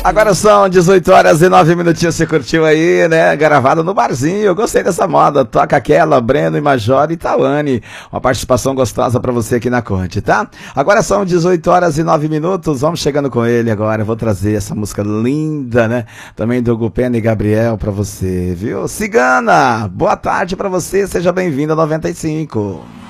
Agora são 18 horas e 9 minutinhos, você curtiu aí, né? Gravado no barzinho, eu gostei dessa moda. Toca aquela, Breno e Major e Tawane. Uma participação gostosa pra você aqui na corte, tá? Agora são 18 horas e 9 minutos, vamos chegando com ele agora. Eu vou trazer essa música linda, né? Também do Hugo Pena e Gabriel pra você, viu? Cigana, boa tarde pra você, seja bem-vindo a 95.